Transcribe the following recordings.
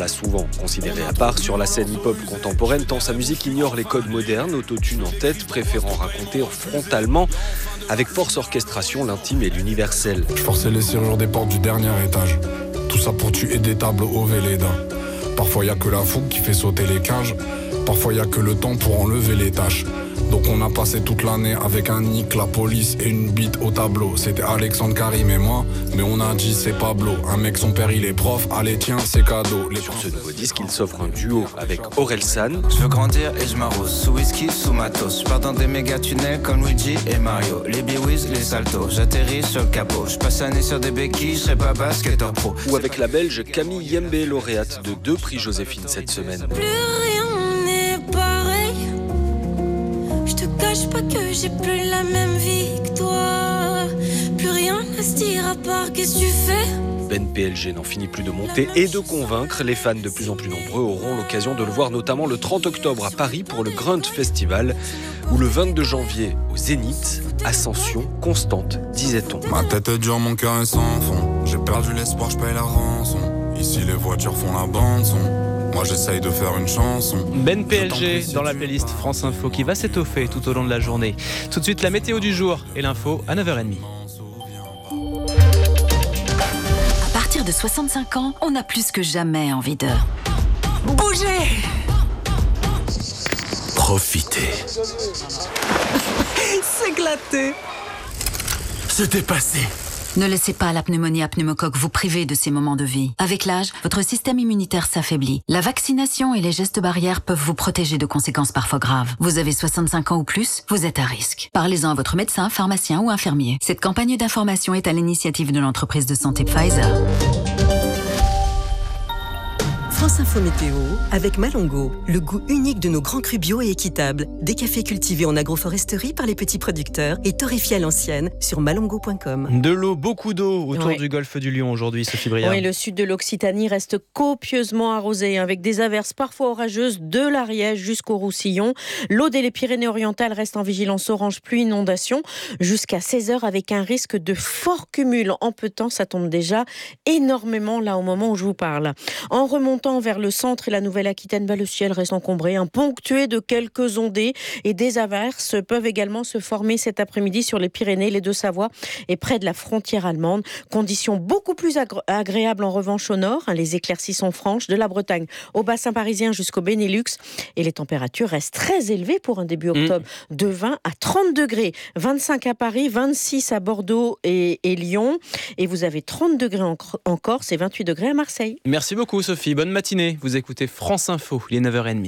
l'a souvent considéré à part sur la scène hip-hop contemporaine, tant sa musique ignore les codes modernes, autotune en tête, préférant raconter frontalement, avec force orchestration, l'intime et l'universel. Je forçais les serrures des portes du dernier étage. Tout ça pour tuer des tables au Véleda. Parfois y a que la fougue qui fait sauter les cages. Parfois y a que le temps pour enlever les tâches. Donc on a passé toute l'année avec un nick, la police et une bite au tableau. C'était Alexandre, Karim et moi, mais on a dit c'est Pablo. Un mec, son père il est prof, allez tiens c'est cadeau. Sur ce nouveau disque, il s'offre un duo avec Orelsan. Je veux grandir et je m'arrose, sous whisky, sous matos. Je pars dans des méga tunnels comme Luigi et Mario. Les biwiz, les saltos, j'atterris sur le capot. Je passe l'année sur des béquilles, je serai pas basketteur pro. Ou avec la Belge Camille Yembe, lauréate de 2 prix Joséphine cette semaine. Plus rien n'est pareil. Je te cache pas que j'ai plus la même vie que toi. Plus rien à se dire à part qu'est-ce que tu fais. Ben PLG n'en finit plus de monter et de convaincre. Les fans de plus en plus nombreux auront l'occasion de le voir notamment le 30 octobre à Paris pour le Grunt Festival ou le 22 janvier au Zénith. Ascension constante, disait-on. Ma tête est dure, mon cœur est sans fond. J'ai perdu l'espoir, je paye la rançon. Ici les voitures font la bande-son. Moi j'essaye de faire une chanson. Ben PLG dans la playlist France Info qui va s'étoffer tout au long de la journée. Tout de suite la météo du jour et l'info à 9h30. À partir de 65 ans, on a plus que jamais envie de bouger. Profitez. S'éclater. Se dépasser. Ne laissez pas la pneumonie à pneumocoque vous priver de ces moments de vie. Avec l'âge, votre système immunitaire s'affaiblit. La vaccination et les gestes barrières peuvent vous protéger de conséquences parfois graves. Vous avez 65 ans ou plus, vous êtes à risque. Parlez-en à votre médecin, pharmacien ou infirmier. Cette campagne d'information est à l'initiative de l'entreprise de santé Pfizer. France Info Météo avec Malongo, le goût unique de nos grands crus bio et équitables. Des cafés cultivés en agroforesterie par les petits producteurs et torréfiés à l'ancienne sur malongo.com. De l'eau, beaucoup d'eau autour du golfe du Lion aujourd'hui, Sophie Briard. Oui, le sud de l'Occitanie reste copieusement arrosé avec des averses parfois orageuses de l'Ariège jusqu'au Roussillon. L'Aude et les Pyrénées-Orientales restent en vigilance orange pluie inondation jusqu'à 16h avec un risque de fort cumul. En peu de temps, ça tombe déjà énormément là au moment où je vous parle. En remontant vers le centre et la Nouvelle-Aquitaine, le ciel reste encombré, ponctué de quelques ondées et des averses peuvent également se former cet après-midi sur les Pyrénées, les Deux-Savoies et près de la frontière allemande. Conditions beaucoup plus agréables en revanche au nord. Les éclaircies sont franches de la Bretagne au bassin parisien jusqu'au Benelux et les températures restent très élevées pour un début octobre, de 20 à 30 degrés. 25 à Paris, 26 à Bordeaux et Lyon et vous avez 30 degrés en Corse et 28 degrés à Marseille. Merci beaucoup Sophie, bonne matinée. Vous écoutez France Info, il est 9h30.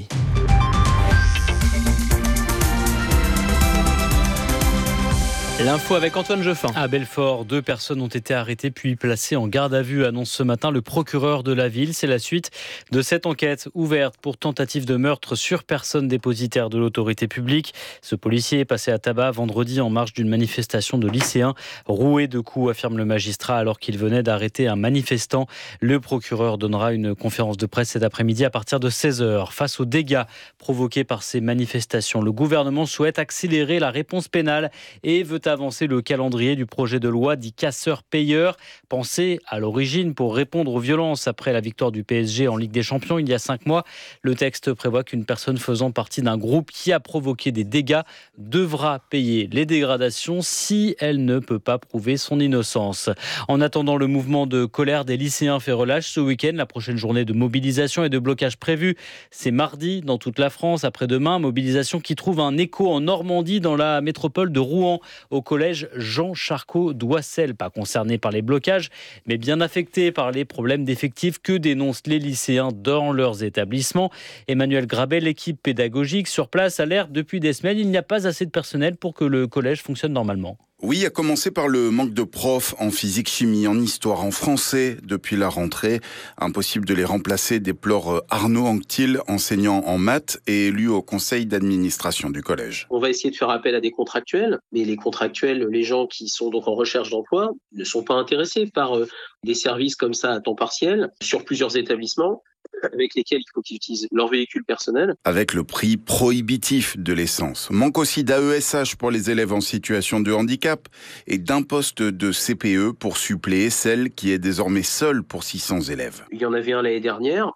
L'info avec Antoine Jeffin. À Belfort, 2 personnes ont été arrêtées puis placées en garde à vue, annonce ce matin le procureur de la ville. C'est la suite de cette enquête ouverte pour tentative de meurtre sur personne dépositaire de l'autorité publique. Ce policier est passé à tabac vendredi en marge d'une manifestation de lycéens. Roué de coups, affirme le magistrat, alors qu'il venait d'arrêter un manifestant. Le procureur donnera une conférence de presse cet après-midi à partir de 16h. Face aux dégâts provoqués par ces manifestations, le gouvernement souhaite accélérer la réponse pénale et veut avancer le calendrier du projet de loi dit casseur-payeur, pensé à l'origine pour répondre aux violences après la victoire du PSG en Ligue des Champions il y a 5 mois. Le texte prévoit qu'une personne faisant partie d'un groupe qui a provoqué des dégâts devra payer les dégradations si elle ne peut pas prouver son innocence. En attendant, le mouvement de colère des lycéens fait relâche ce week-end. La prochaine journée de mobilisation et de blocage prévue, c'est mardi dans toute la France. Après-demain, mobilisation qui trouve un écho en Normandie dans la métropole de Rouen, au collège Jean Charcot d'Oissel, pas concerné par les blocages, mais bien affecté par les problèmes d'effectifs que dénoncent les lycéens dans leurs établissements. Emmanuel Grabet, l'équipe pédagogique sur place, alerte depuis des semaines. Il n'y a pas assez de personnel pour que le collège fonctionne normalement. Oui, à commencer par le manque de profs en physique, chimie, en histoire, en français depuis la rentrée. Impossible de les remplacer, déplore Arnaud Anctil, enseignant en maths et élu au conseil d'administration du collège. On va essayer de faire appel à des contractuels, mais les contractuels, les gens qui sont donc en recherche d'emploi, ne sont pas intéressés par des services comme ça à temps partiel sur plusieurs établissements, avec lesquels il faut qu'ils utilisent leur véhicule personnel. Avec le prix prohibitif de l'essence. Manque aussi d'AESH pour les élèves en situation de handicap et d'un poste de CPE pour suppléer celle qui est désormais seule pour 600 élèves. Il y en avait un l'année dernière,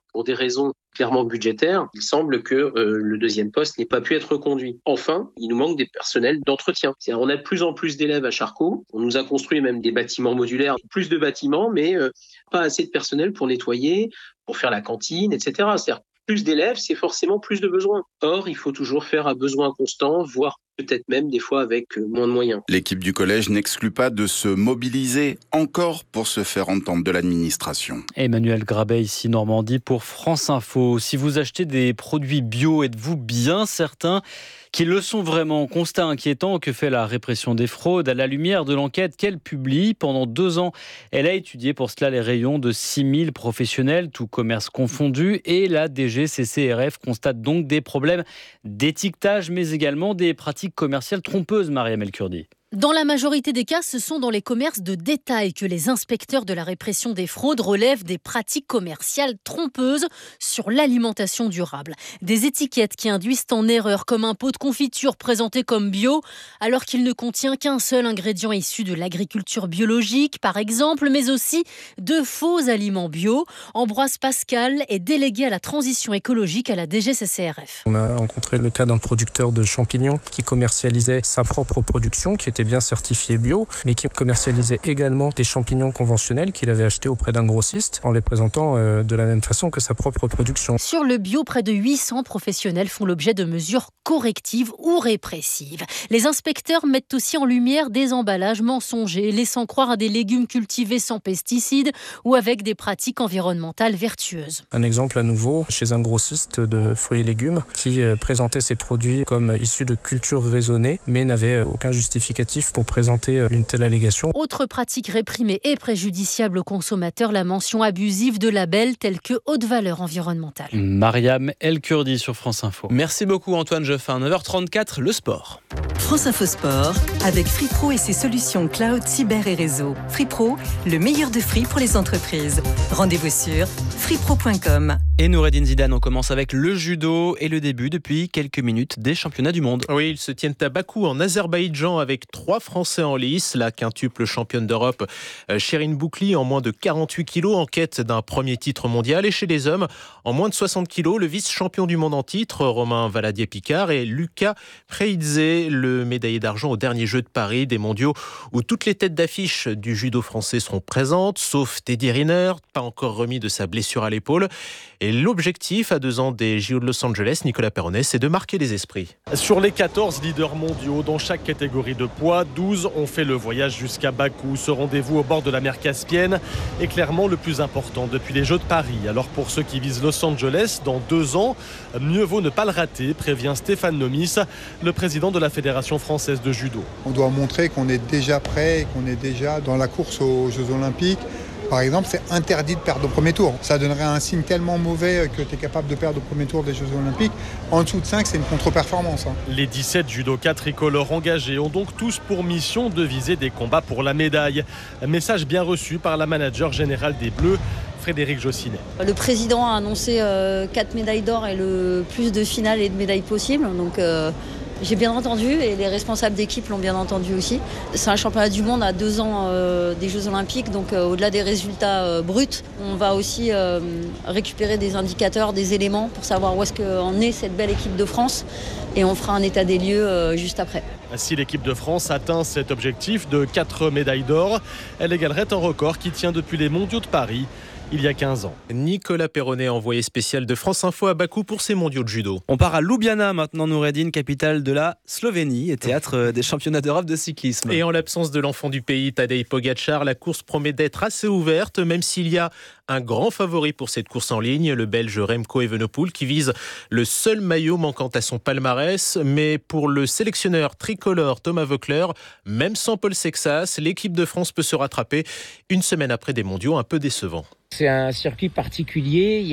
pour des raisons clairement budgétaires, il semble que le deuxième poste n'ait pas pu être reconduit. Enfin, il nous manque des personnels d'entretien. C'est-à-dire, on a de plus en plus d'élèves à Charcot. On nous a construit même des bâtiments modulaires, plus de bâtiments, mais pas assez de personnel pour nettoyer, pour faire la cantine, etc. C'est-à-dire, plus d'élèves, c'est forcément plus de besoins. Or, il faut toujours faire à besoin constant, voire peut-être même des fois avec moins de moyens. L'équipe du collège n'exclut pas de se mobiliser encore pour se faire entendre de l'administration. Emmanuel Grabet, ici Normandie pour France Info. Si vous achetez des produits bio, êtes-vous bien certain qu'ils le sont vraiment? Constat inquiétant que fait la répression des fraudes à la lumière de l'enquête qu'elle publie. Pendant 2 ans, elle a étudié pour cela les rayons de 6000 professionnels, tous commerces confondus, et la DGCCRF constate donc des problèmes d'étiquetage, mais également des pratiques commerciales trompeuses, Mariam El-Kurdi. Dans la majorité des cas, ce sont dans les commerces de détail que les inspecteurs de la répression des fraudes relèvent des pratiques commerciales trompeuses sur l'alimentation durable. Des étiquettes qui induisent en erreur, comme un pot de confiture présenté comme bio, alors qu'il ne contient qu'un seul ingrédient issu de l'agriculture biologique, par exemple, mais aussi de faux aliments bio. Ambroise Pascal est délégué à la transition écologique à la DGCCRF. On a rencontré le cas d'un producteur de champignons qui commercialisait sa propre production, qui était bien certifié bio, mais qui commercialisait également des champignons conventionnels qu'il avait achetés auprès d'un grossiste en les présentant de la même façon que sa propre production. Sur le bio, près de 800 professionnels font l'objet de mesures correctives ou répressives. Les inspecteurs mettent aussi en lumière des emballages mensongers, laissant croire à des légumes cultivés sans pesticides ou avec des pratiques environnementales vertueuses. Un exemple à nouveau, chez un grossiste de fruits et légumes qui présentait ses produits comme issus de cultures raisonnées, mais n'avait aucun justificatif pour présenter une telle allégation. Autre pratique réprimée et préjudiciable aux consommateurs, la mention abusive de labels tels que haute valeur environnementale. Mariam El-Kurdi sur France Info. Merci beaucoup Antoine Jeffin. 9h34, le sport. France Info Sport, avec FreePro et ses solutions cloud, cyber et réseau. FreePro, le meilleur de Free pour les entreprises. Rendez-vous sur freepro.com. Et Noureddine Zidane, on commence avec le judo et le début depuis quelques minutes des championnats du monde. Oui, ils se tiennent à Bakou en Azerbaïdjan avec 3 Français en lice. La quintuple championne d'Europe Chérine Boukli en moins de 48 kilos en quête d'un premier titre mondial. Et chez les hommes, en moins de 60 kilos, le vice-champion du monde en titre, Romain Valadier-Picard, et Lucas Preidze, le médaillé d'argent au dernier Jeux de Paris, des mondiaux où toutes les têtes d'affiche du judo français seront présentes, sauf Teddy Riner, pas encore remis de sa blessure à l'épaule. Et l'objectif à 2 ans des JO de Los Angeles, Nicolas Perronnet, c'est de marquer les esprits. Sur les 14 leaders mondiaux dans chaque catégorie de poids, 12 ont fait le voyage jusqu'à Bakou. Ce rendez-vous au bord de la mer Caspienne est clairement le plus important depuis les Jeux de Paris. Alors pour ceux qui visent Los Angeles dans 2 ans, mieux vaut ne pas le rater, prévient Stéphane Nomis, le président de la Fédération française de judo. On doit montrer qu'on est déjà prêt, qu'on est déjà dans la course aux Jeux Olympiques. Par exemple, c'est interdit de perdre au premier tour. Ça donnerait un signe tellement mauvais que tu es capable de perdre au premier tour des Jeux Olympiques. En dessous de 5, c'est une contre-performance. Les 17 judokas tricolores engagés ont donc tous pour mission de viser des combats pour la médaille. Un message bien reçu par la manager générale des Bleus, Frédéric Jossinet. Le président a annoncé 4 médailles d'or et le plus de finales et de médailles possibles. Donc j'ai bien entendu et les responsables d'équipe l'ont bien entendu aussi. C'est un championnat du monde à 2 ans des Jeux Olympiques, donc au-delà des résultats bruts, on va aussi récupérer des indicateurs, des éléments pour savoir où est-ce qu'en est cette belle équipe de France et on fera un état des lieux juste après. Si l'équipe de France atteint cet objectif de 4 médailles d'or, elle égalerait un record qui tient depuis les mondiaux de Paris. Il y a 15 ans. Nicolas Perronnet, envoyé spécial de France Info à Bakou pour ses mondiaux de judo. On part à Ljubljana maintenant, Noureddine, capitale de la Slovénie et théâtre des championnats d'Europe de cyclisme. Et en l'absence de l'enfant du pays, Tadej Pogačar, la course promet d'être assez ouverte, même s'il y a un grand favori pour cette course en ligne, le Belge Remco Evenepoel, qui vise le seul maillot manquant à son palmarès. Mais pour le sélectionneur tricolore Thomas Voeckler, même sans Paul Sexas, l'équipe de France peut se rattraper une semaine après des mondiaux un peu décevants. C'est un circuit particulier, il y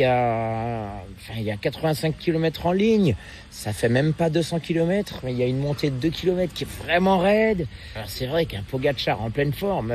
a 85 km en ligne, ça fait même pas 200 km, mais il y a une montée de 2 km qui est vraiment raide. Alors c'est vrai qu'un Pogačar en pleine forme,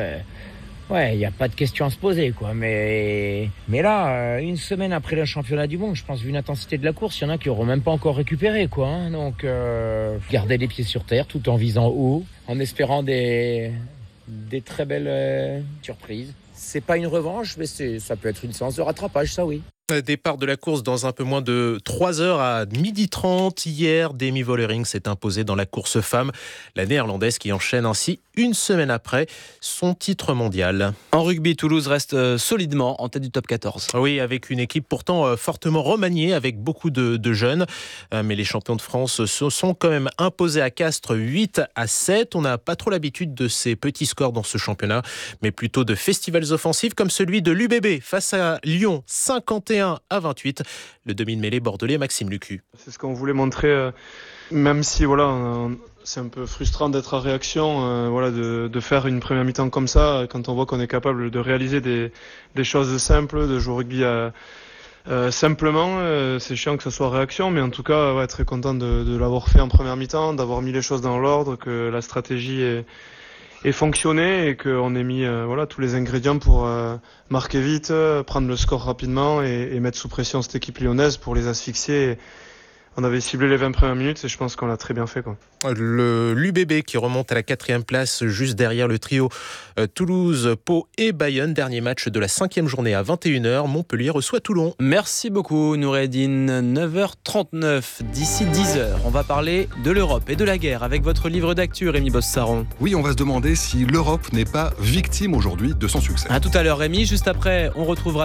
il n'y a pas de question à se poser, quoi. Mais là, une semaine après le championnat du monde, je pense, vu l'intensité de la course, il y en a qui n'auront même pas encore récupéré, quoi. Hein. Donc, garder les pieds sur terre tout en visant haut, en espérant des très belles surprises. C'est pas une revanche, mais ça peut être une séance de rattrapage, ça oui. Départ de la course dans un peu moins de 3 heures à 12h30. Hier, Demi Vollering s'est imposée dans la course femme. La néerlandaise qui enchaîne ainsi une semaine après son titre mondial. En rugby, Toulouse reste solidement en tête du top 14. Oui, avec une équipe pourtant fortement remaniée avec beaucoup de jeunes. Mais les champions de France se sont quand même imposés à Castres 8-7. On n'a pas trop l'habitude de ces petits scores dans ce championnat, mais plutôt de festivals offensifs comme celui de l'UBB face à Lyon 51-28. Le demi-mêlée bordelais Maxime Lucu. C'est ce qu'on voulait montrer, même si c'est un peu frustrant d'être à réaction, de faire une première mi-temps comme ça, quand on voit qu'on est capable de réaliser des choses simples, de jouer au rugby simplement. C'est chiant que ce soit réaction, mais en tout cas, très content de l'avoir fait en première mi-temps, d'avoir mis les choses dans l'ordre, que la stratégie ait fonctionné et qu'on ait mis tous les ingrédients pour marquer vite, prendre le score rapidement et mettre sous pression cette équipe lyonnaise pour les asphyxier. On avait ciblé les 20 premières minutes et je pense qu'on l'a très bien fait. L'UBB qui remonte à la 4e place juste derrière le trio Toulouse, Pau et Bayonne. Dernier match de la 5e journée à 21h. Montpellier reçoit Toulon. Merci beaucoup Noureddine. 9h39, d'ici 10h, on va parler de l'Europe et de la guerre avec votre livre d'actu, Rémi Bosse-Saron. Oui, on va se demander si l'Europe n'est pas victime aujourd'hui de son succès. À tout à l'heure Rémi, juste après on retrouvera